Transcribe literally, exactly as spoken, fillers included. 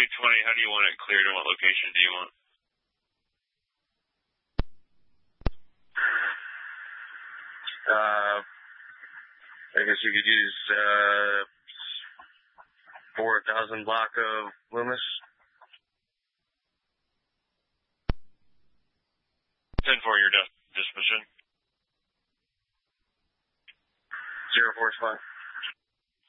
two twenty, how do you want it cleared and what location do you want? Uh, I guess you could use, uh, four thousand block of Loomis. ten four, your dis- disposition. Zero four spot.